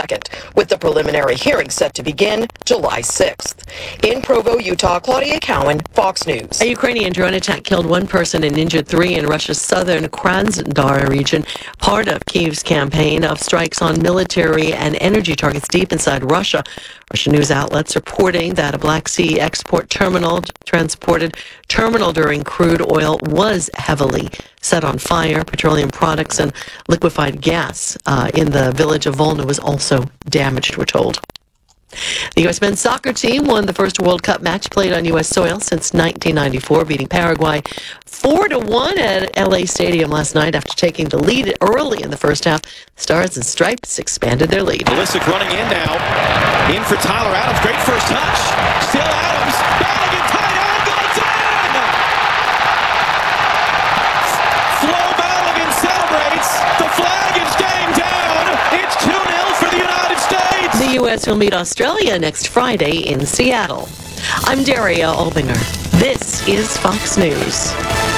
2nd, with the preliminary hearing set to begin July 6th. In Provo, Utah, Claudia Cowan, Fox News. A Ukrainian drone attack killed one person and injured three in Russia's southern Krasnodar region, part of Kyiv's campaign of strikes on military and energy targets deep inside Russia. Russian news outlets reporting that a Black Sea export terminal transported during crude oil was heavily set on fire. Petroleum products and liquefied gas in the village of Volna was also damaged, we're told. The U.S. men's soccer team won the first World Cup match played on U.S. soil since 1994, beating Paraguay 4-1 at LA Stadium last night after taking the lead early in the first half. Stars and Stripes expanded their lead. Pulisic running in now. In for Tyler Adams. Great first touch. Still Adams. Batting it tight end. Goes in! Flo Balogun celebrates. The flag is game down. It's 2-0 for the United States. The U.S. will meet Australia next Friday in Seattle. I'm Daria Albinger. This is Fox News.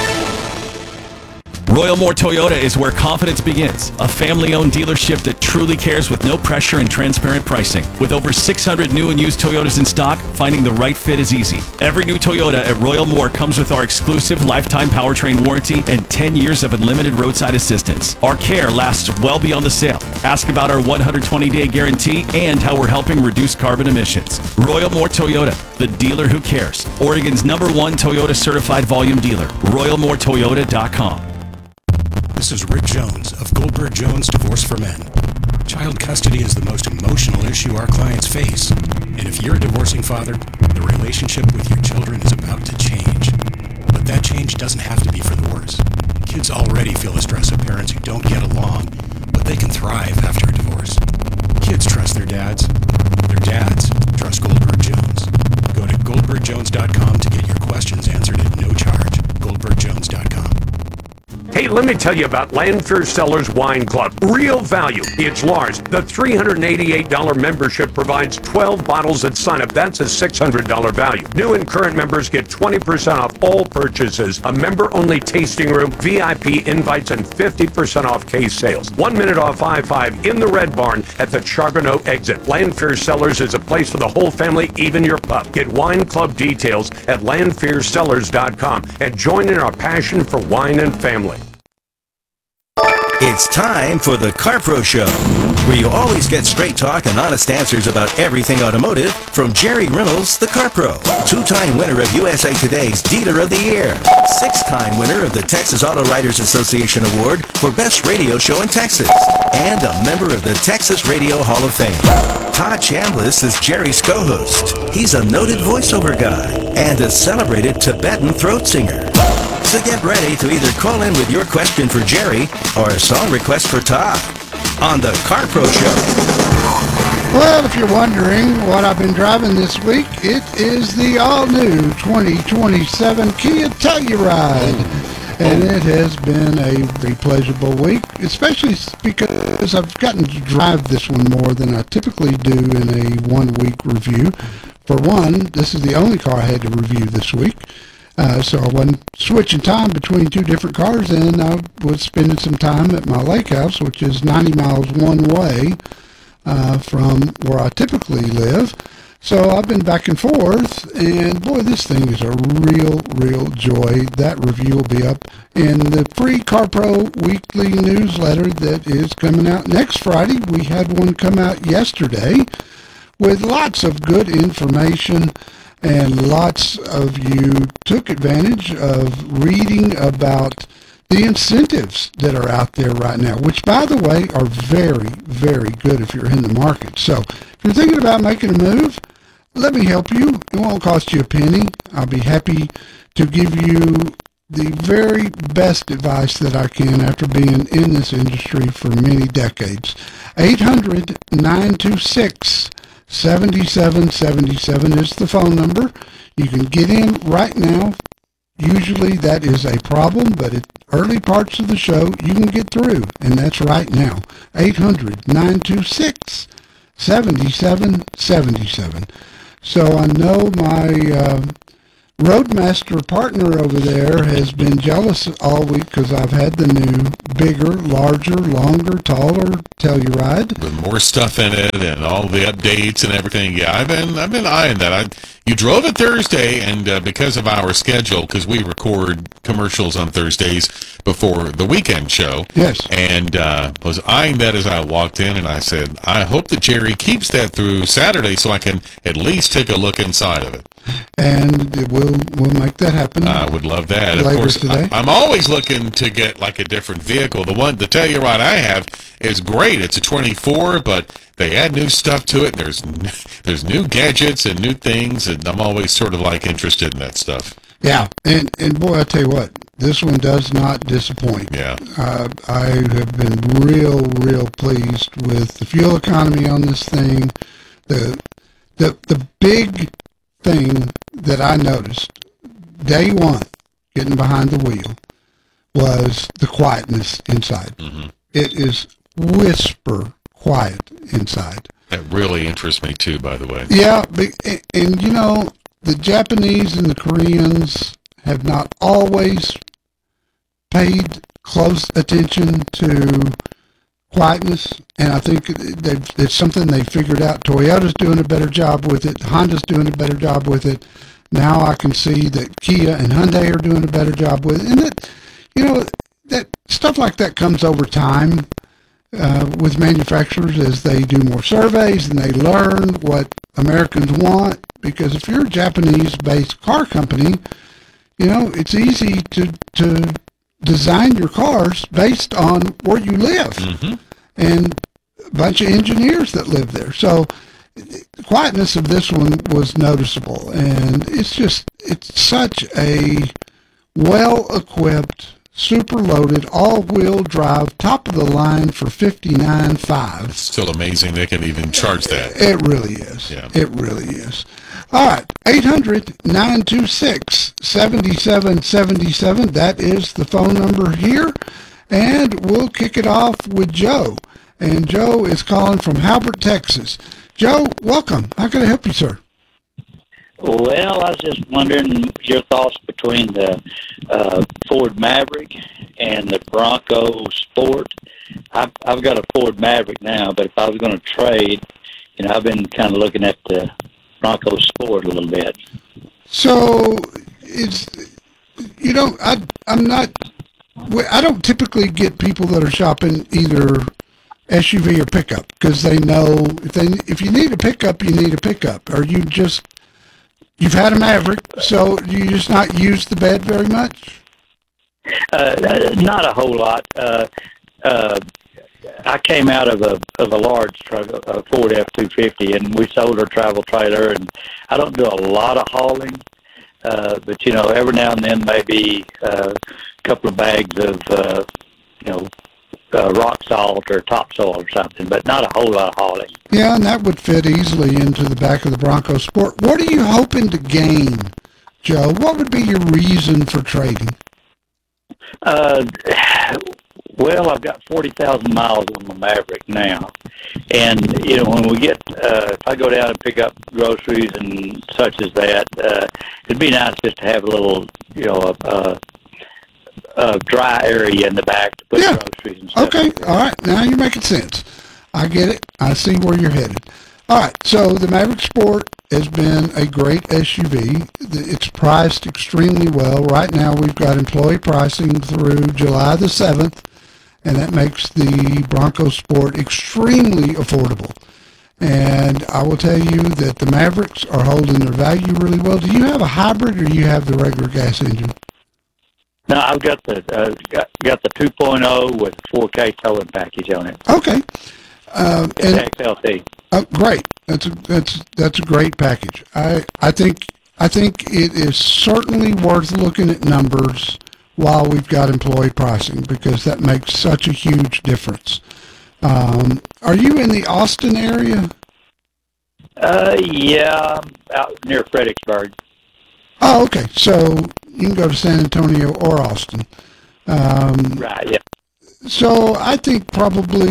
Royal Moore Toyota is where confidence begins. A family-owned dealership that truly cares with no pressure and transparent pricing. With over 600 new and used Toyotas in stock, finding the right fit is easy. Every new Toyota at Royal Moore comes with our exclusive lifetime powertrain warranty and 10 years of unlimited roadside assistance. Our care lasts well beyond the sale. Ask about our 120-day guarantee and how we're helping reduce carbon emissions. Royal Moore Toyota, the dealer who cares. Oregon's #1 Toyota certified volume dealer. RoyalMooreToyota.com. This is Rick Jones of Goldberg Jones Divorce for Men. Child custody is the most emotional issue our clients face. And if you're a divorcing father, the relationship with your children is about to change. But that change doesn't have to be for the worse. Kids already feel the stress of parents who don't get along, but they can thrive after a divorce. Kids trust their dads. Their dads trust Goldberg Jones. Go to GoldbergJones.com to get your questions answered at no charge. GoldbergJones.com. Hey, let me tell you about Lanfear Cellars Wine Club. Real value. It's Lars. The $388 membership provides 12 bottles at sign-up. That's a $600 value. New and current members get 20% off all purchases, a member-only tasting room, VIP invites, and 50% off case sales. 1 minute off I-5 in the Red Barn at the Charbonneau exit. Lanfear Cellars is a place for the whole family, even your pup. Get wine club details at LanfearCellars.com and join in our passion for wine and family. It's time for the CarPro Show, where you always get straight talk and honest answers about everything automotive from Jerry Reynolds, the CarPro, 2-time winner of USA Today's Dealer of the Year, 6-time winner of the Texas Auto Writers Association Award for Best Radio Show in Texas, and a member of the Texas Radio Hall of Fame. Todd Chambliss is Jerry's co-host. He's a noted voiceover guy and a celebrated Tibetan throat singer. So get ready to either call in with your question for Jerry or a song request for Todd on the CarPro Show. Well, if you're wondering what I've been driving this week, it is the all-new 2027 Kia Telluride. And it has been a very pleasurable week, especially because I've gotten to drive this one more than I typically do in a one-week review. For one, this is the only car I had to review this week. So I wasn't switching time between two different cars, and I was spending some time at my lake house, which is 90 miles one way from where I typically live. So I've been back and forth, and boy, this thing is a real joy. That review will be up in the free CarPro weekly newsletter that is coming out next Friday. We had one come out yesterday with lots of good information. And lots of you took advantage of reading about the incentives that are out there right now, which, by the way, are very good if you're in the market. So if you're thinking about making a move, let me help you. It won't cost you a penny. I'll be happy to give you the very best advice that I can after being in this industry for many decades. 800-926-7777 is the phone number. You can get in right now. Usually that is a problem, but at early parts of the show, you can get through, and that's right now. 800-926-7777. So I know Roadmaster partner over there has been jealous all week because I've had the new, bigger, larger, longer, taller Telluride. With more stuff in it and all the updates and everything. Yeah, I've been eyeing that. You drove it Thursday, and because of our schedule, because we record commercials on Thursdays before the weekend show. Yes. And was eyeing that as I walked in, and I said, I hope that Jerry keeps that through Saturday so I can at least take a look inside of it. And we'll make that happen. I would love that. Of later course, today. I'm always looking to get like a different vehicle. The Telluride I have is great. It's a 24, but they add new stuff to it. There's new gadgets and new things, and I'm always sort of like interested in that stuff. Yeah, and boy, I tell you what, this one does not disappoint. Yeah. I have been real pleased with the fuel economy on this thing. The big thing that I noticed day one getting behind the wheel was the quietness inside. Mm-hmm. It is whisper quiet inside. That really interests me too, by the way. Yeah, and you know, the Japanese and the Koreans have not always paid close attention to quietness, and I think it's something they figured out. Toyota's doing a better job with it. Honda's doing a better job with it. Now I can see that Kia and Hyundai are doing a better job with it. And that, you know, that stuff like that comes over time with manufacturers as they do more surveys and they learn what Americans want. Because if you're a Japanese-based car company, you know, it's easy to design your cars based on where you live. Mm-hmm. And a bunch of engineers that live there. So the quietness of this one was noticeable. And it's such a well-equipped, super loaded, all-wheel drive, top of the line for $59,500. It's still amazing they can even charge that. It really is. Yeah. It really is. All right, 800-926-7777. That is the phone number here. And we'll kick it off with Joe. And Joe is calling from Halbert, Texas. Joe, welcome. How can I help you, sir? Well, I was just wondering your thoughts between the Ford Maverick and the Bronco Sport. I've got a Ford Maverick now, but if I was going to trade, you know, I've been kind of looking at the Bronco Sport a little bit. So, I don't typically get people that are shopping either SUV or pickup because they know if you need a pickup, you need a pickup. Or you've had a Maverick, so you just not use the bed very much? Not a whole lot. I came out of a large truck, a Ford F-250, and we sold our travel trailer, and I don't do a lot of hauling, but, you know, every now and then maybe a couple of bags of, rock salt or topsoil or something, but not a whole lot of hauling. Yeah, and that would fit easily into the back of the Bronco Sport. What are you hoping to gain, Joe? What would be your reason for trading? Well, I've got 40,000 miles on the Maverick now, and you know when we get, if I go down and pick up groceries and such as that, it'd be nice just to have a little, you know, a dry area in the back to put groceries and stuff. Okay, all right. Now you're making sense. I get it. I see where you're headed. All right, so the Maverick Sport has been a great SUV. It's priced extremely well. Right now we've got employee pricing through July the 7th, and that makes the Bronco Sport extremely affordable. And I will tell you that the Mavericks are holding their value really well. Do you have a hybrid or do you have the regular gas engine? No, I've got the 2.0 with 4K towing package on it. Okay. And XLT. Great. That's a great package. I think it is certainly worth looking at numbers while we've got employee pricing because that makes such a huge difference. Are you in the Austin area? Yeah, I'm out near Fredericksburg. Oh, okay. So you can go to San Antonio or Austin. Right, yeah. So I think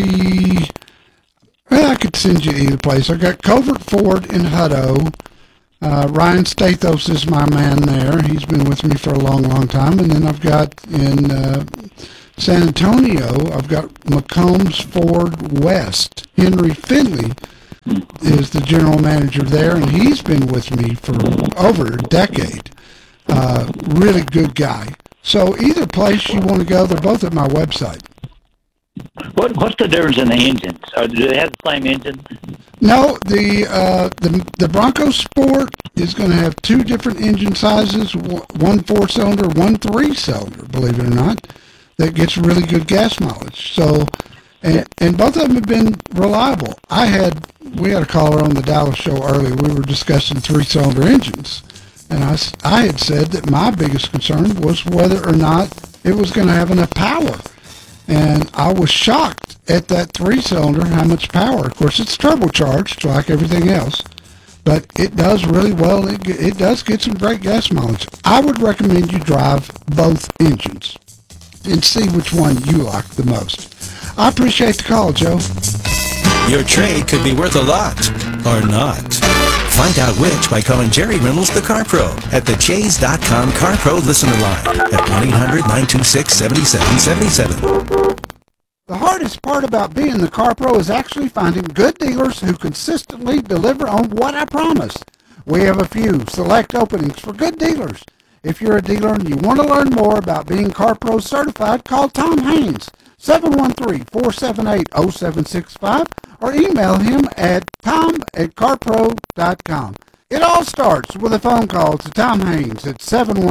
probably, I could send you to either place. I got Covert Ford in Hutto. Ryan Stathos is my man there. He's been with me for a long, long time. And then I've got in San Antonio, I've got McCombs Ford West. Henry Finley is the general manager there, and he's been with me for over a decade. Really good guy. So either place you want to go, they're both at my website. What's the difference in the engines? Do they have the same engine? No, the Bronco Sport is going to have two different engine sizes, one 4-cylinder, one 3-cylinder, believe it or not, that gets really good gas mileage. So, and both of them have been reliable. We had a caller on the Dallas show earlier. We were discussing 3-cylinder engines, and I had said that my biggest concern was whether or not it was going to have enough power. And I was shocked at that 3-cylinder, how much power. Of course, it's turbocharged like everything else, but it does really well. It does get some great gas mileage. I would recommend you drive both engines and see which one you like the most. I appreciate the call, Joe. Your trade could be worth a lot, or not. Find out which by calling Jerry Reynolds, the Car Pro, at the Chase.com Car Pro listener line at 1-800-926-7777. The hardest part about being the Car Pro is actually finding good dealers who consistently deliver on what I promise. We have a few select openings for good dealers. If you're a dealer and you want to learn more about being Car Pro certified, call Tom Haynes, 713-478-0765, or email him at tom@carpro.com. It all starts with a phone call to Tom Haynes at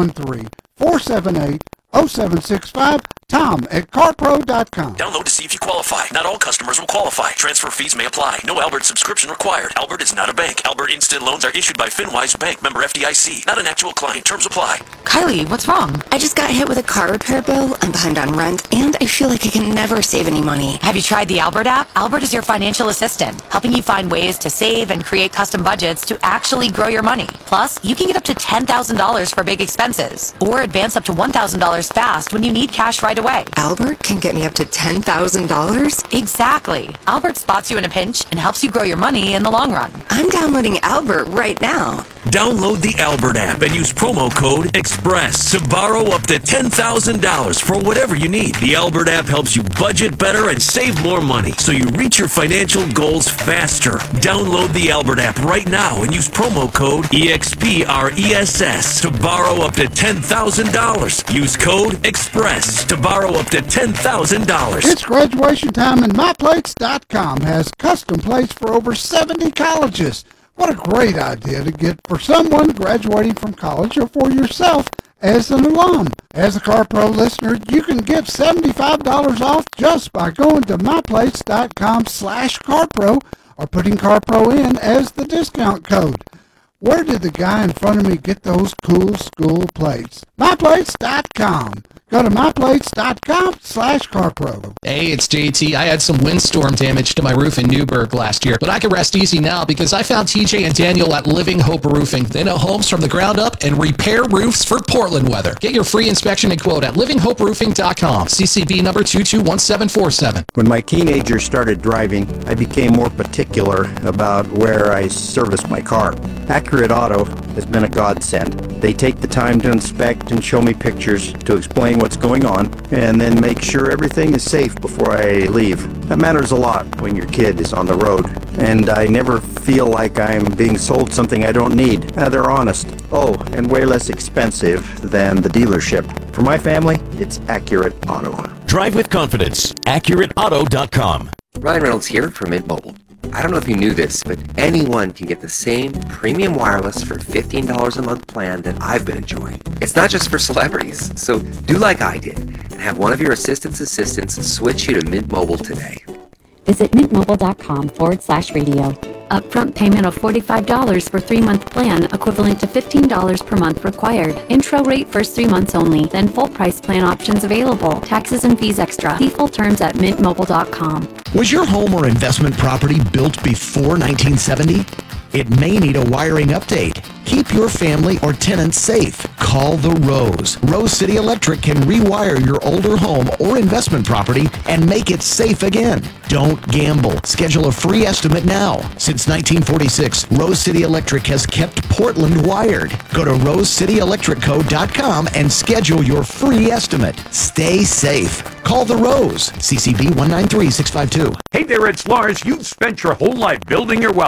713-478-0765, tom@carpro.com. Download to see if you qualify. Not all customers will qualify. Transfer fees may apply. No Albert subscription required. Albert is not a bank. Albert Instant Loans are issued by FinWise Bank, member FDIC. Not an actual client. Terms apply. Kylie, what's wrong? I just got hit with a car repair bill. I'm behind on rent, and I feel like I can never save any money. Have you tried the Albert app? Albert is your financial assistant, helping you find ways to save and create custom budgets to actually grow your money. Plus, you can get up to $10,000 for big expenses, or advance up to $1,000 fast when you need cash right away. Albert can get me up to $10,000? Exactly. Albert spots you in a pinch and helps you grow your money in the long run. I'm downloading Albert right now. Download the Albert app and use promo code EXPRESS to borrow up to $10,000 for whatever you need. The Albert app helps you budget better and save more money so you reach your financial goals faster. Download the Albert app right now and use promo code EXPRESS to borrow up to $10,000. Use code EXPRESS to borrow up to $10,000. It's graduation time, and MyPlates.com has custom plates for over 70 colleges. What a great idea to get for someone graduating from college or for yourself as an alum. As a Car Pro listener, you can get $75 off just by going to MyPlates.com/CarPro or putting CarPro in as the discount code. Where did the guy in front of me get those cool school plates? MyPlates.com. Go to MyPlates.com/CarPro. Hey, it's JT. I had some windstorm damage to my roof in Newburgh last year, but I can rest easy now because I found TJ and Daniel at Living Hope Roofing. They know homes from the ground up and repair roofs for Portland weather. Get your free inspection and quote at livinghoperoofing.com. CCB number 221747. When my teenagers started driving, I became more particular about where I service my car. Accurate Auto has been a godsend. They take the time to inspect and show me pictures to explain what's going on, and then make sure everything is safe before I leave. That matters a lot when your kid is on the road, and I never feel like I'm being sold something I don't need. They're honest. Oh, and way less expensive than the dealership. For my family, it's Accurate Auto. Drive with confidence. AccurateAuto.com. Ryan Reynolds here from Mint Mobile. I don't know if you knew this, but anyone can get the same premium wireless for $15 a month plan that I've been enjoying. It's not just for celebrities, so do like I did and have one of your assistants switch you to Mint Mobile today. Visit mintmobile.com/radio. Upfront payment of $45 for 3-month plan, equivalent to $15 per month required. Intro rate first 3 months only, then full price plan options available. Taxes and fees extra. See full terms at mintmobile.com. Was your home or investment property built before 1970? It may need a wiring update. Keep Keep your family or tenants safe. Call the Rose. Rose City Electric can rewire your older home or investment property and make it safe again. Don't gamble. Schedule a free estimate now. Since 1946, Rose City Electric has kept Portland wired. Go to rosecityelectricco.com and schedule your free estimate. Stay safe. Call the Rose. CCB 193652. Hey there, it's Lars. You've spent your whole life building your wealth.